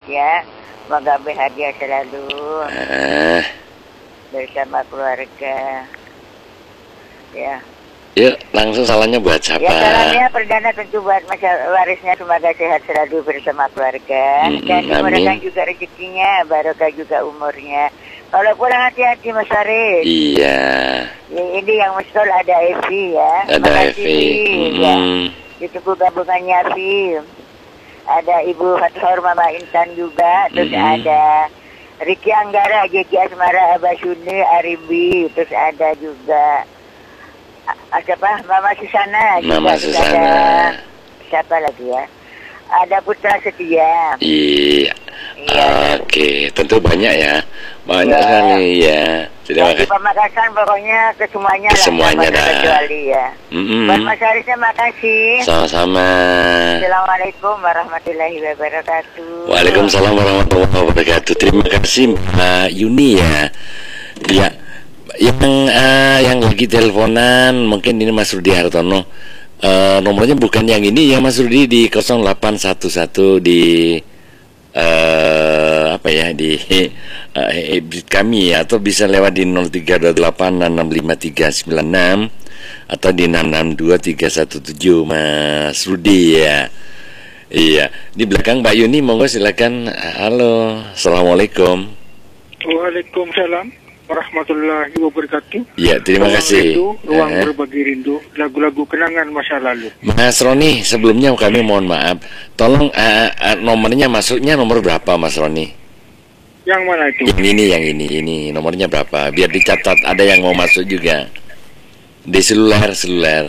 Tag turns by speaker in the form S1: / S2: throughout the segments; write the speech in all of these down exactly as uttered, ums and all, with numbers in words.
S1: ya. Semoga bahagia selalu
S2: Ah,
S1: bersama keluarga. Ya.
S2: yuk langsung salahnya buat siapa?
S1: Ya, salamnya perdana tentu buat masyarakat warisnya, semoga sehat selalu bersama keluarga.
S2: Mm-mm,
S1: Dan dimudahkan
S2: amin.
S1: juga rezekinya, barokah juga umurnya. Kalau pulang hati-hati Mas Farid.
S2: Iya,
S1: Ya, ini yang mustol ada Evi ya.
S2: ada
S1: Makasih,
S2: Evi.
S1: ya.
S2: Mm-mm.
S1: Ditunggu gabungannya Evi. Ada Ibu Fathur Mama Intan juga. Terus
S2: Mm-mm.
S1: ada Riki Anggara, J J Asmara, Abah Suni, Arimbi. Terus ada juga a- siapa? Mama Susana.
S2: Mama
S1: juga. Terus
S2: Susana.
S1: ada siapa lagi ya? Ada Putra Setia.
S2: Iya.
S1: Iya.
S2: Oke, tentu banyak ya. Banyak
S1: Iya.
S2: sekali ya. Terima
S1: Jadi
S2: kasih.
S1: pemakasan pokoknya ke semuanya
S2: Ke
S1: lah.
S2: semuanya
S1: tanpa
S2: dah.
S1: terkecuali ya.
S2: Mm-mm.
S1: Buat Mas Harisnya makasih.
S2: Sama-sama.
S1: Assalamualaikum warahmatullahi wabarakatuh.
S2: Waalaikumsalam warahmatullahi wabarakatuh. Terima kasih Mbak Yuni ya. Ya, yang eh, yang lagi teleponan mungkin ini Mas Rudi Hartono. Eh, nomornya bukan yang ini ya Mas Rudi, di nol delapan satu satu di eh apa ya di eh, hibrid kami ya, atau bisa lewat di nol tiga dua delapan enam lima tiga sembilan enam atau di enam enam dua tiga satu tujuh Mas Rudi ya. Iya, di belakang Mbak Yuni, monggo silakan. Halo, assalamualaikum.
S3: Waalaikumsalam warahmatullahi wabarakatuh.
S2: Iya, terima
S3: Ruang
S2: kasih.
S3: Rindu, ruang
S2: Eh,
S3: berbagi rindu, lagu-lagu kenangan masa lalu.
S2: Mas Roni, sebelumnya kami mohon maaf. Tolong eh, eh, nomornya masuknya nomor berapa Mas Roni?
S3: Yang mana itu?
S2: Yang ini, yang ini, ini nomornya berapa? Biar dicatat, ada yang mau masuk juga. Di seluler, seluler.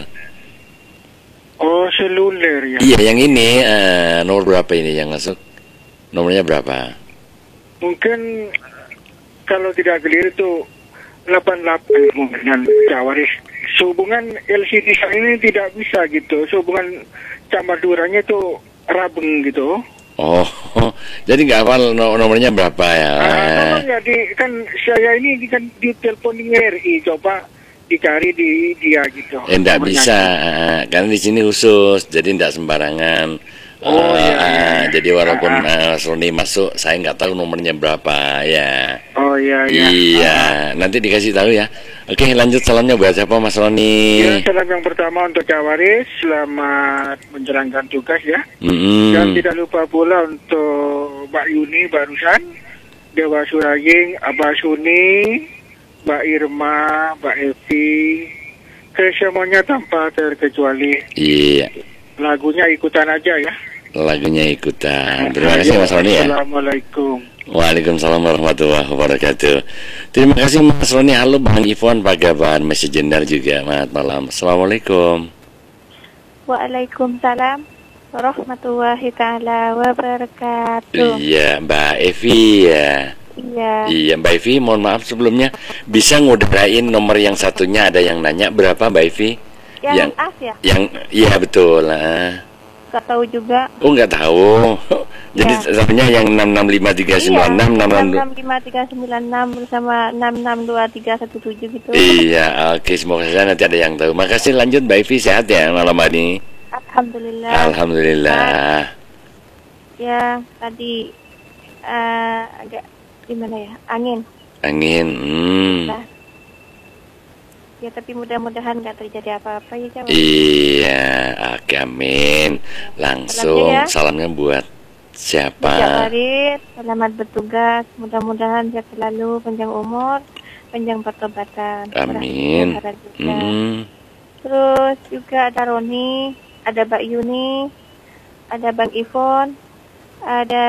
S3: Oh, seluler ya.
S2: Iya, yang ini eh, nomor berapa ini yang masuk? Nomornya berapa?
S3: Mungkin kalau tidak keliru itu delapan delapan dengan Jawaris. Sehubungan L C D saya ini tidak bisa gitu. Sehubungan camaduranya itu rabeng gitu.
S2: Oh, jadi nggak hafal no- nomornya berapa ya?
S3: Ah, tolong ya, di, kan saya ini di, kan di telepon di R I, coba dicari di dia gitu.
S2: Eh, enggak
S3: nomornya.
S2: bisa, eh, karena di sini khusus, jadi enggak sembarangan.
S3: Oh,
S2: Eh,
S3: iya,
S2: eh,
S3: iya.
S2: Jadi walaupun
S3: Ah,
S2: eh, Sony masuk, saya nggak tahu nomornya berapa ya.
S3: Oh iya iya.
S2: Iya, nanti dikasih tahu ya. Oke, lanjut salamnya buat siapa Mas Roni?
S3: Ya, salam yang pertama untuk Jawaris, selamat menjalankan tugas ya.
S2: Mm-mm.
S3: Dan tidak lupa pula untuk Mbak Yuni barusan, Dewa Suraging, Abah Suni, Mbak Irma, Mbak Evi, ke semuanya tanpa terkecuali.
S2: Iya,
S3: Lagunya ikutan aja ya.
S2: lagunya ikutan. Terima kasih Mas Roni ya.
S3: Assalamualaikum.
S2: Waalaikumsalam warahmatullahi wabarakatuh. Terima kasih Mas Roni. Halo Bang Ivon, Pak Gaban, Mas Jendar juga. Selamat malam. Assalamualaikum.
S4: Waalaikumsalam warahmatullahi taala wabarakatuh.
S2: Iya, Mbak Evi ya.
S4: Iya.
S2: Iya, Mbak Evi, mohon maaf sebelumnya, bisa ngudarain nomor yang satunya, ada yang nanya berapa Mbak Evi?
S4: Yang
S2: yang
S4: as ya?
S2: yang iya betul. Nah.
S4: Gak tahu juga.
S2: Oh, nggak tahu. Jadi
S4: Iya.
S2: satunya yang enam enam lima tiga sembilan enam enam enam.
S4: enam lima tiga sembilan enam bersama enam enam dua tiga satu tujuh gitu.
S2: Iya, oke, semoga saja nanti ada yang tahu. Makasih, lanjut Mbak Evi, sehat ya malam ini.
S4: Alhamdulillah.
S2: Alhamdulillah.
S4: Ya, tadi eh, agak gimana ya? Angin.
S2: Angin. Hmm.
S4: Nah. Ya, tapi mudah-mudahan gak terjadi apa-apa ya, Jawa.
S2: Iya, oke, amin. Langsung
S4: Salamnya ya.
S2: salamnya buat siapa?
S4: Jawaris, selamat bertugas. Mudah-mudahan sehat selalu, panjang umur, panjang pertobatan.
S2: Amin.
S4: Murah juga.
S2: Hmm.
S4: Terus juga ada Roni, ada Mbak Yuni, ada Bang Ivon, ada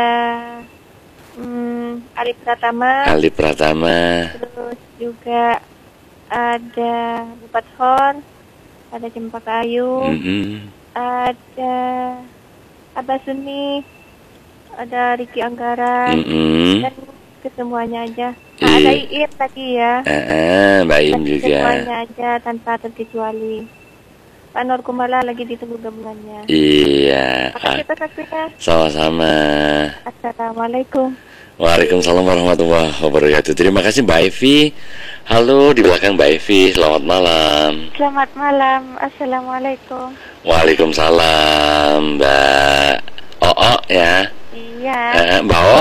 S4: hmm, Ali Pratama,
S2: Ali Pratama.
S4: terus juga ada Bupat Hor, ada Cempaka Ayu,
S2: Mm-mm.
S4: ada Abah Suni, ada Riki Anggara,
S2: Mm-mm.
S4: dan kesemuanya aja.
S2: Iya.
S4: Ah, ada Iit tadi ya.
S2: Ah, ah, Mbak Im
S4: Dan
S2: juga.
S4: semuanya aja tanpa terkecuali. Pak Nur Kumala lagi ditunggu gabungannya.
S2: Iya.
S4: Makasih
S2: ah,
S4: atas waktunya.
S2: Sama-sama.
S4: Assalamualaikum.
S2: Waalaikumsalam warahmatullahi wabarakatuh. Terima kasih Mbak Evi. Halo, di belakang Mbak Evi. Selamat malam.
S4: Selamat malam. Assalamualaikum.
S2: Waalaikumsalam Mbak Oo ya.
S4: Iya.
S2: Eh, Mbak O.